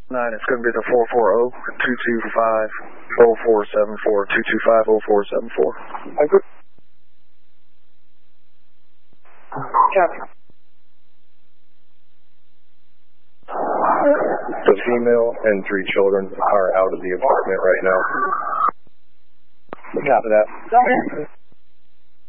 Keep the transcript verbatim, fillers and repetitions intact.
Nine, it's going to be the four four zero, two two five, zero four seven four, two two five, zero four seven four. Copy. The female and three children are out of the apartment right now. Copy that.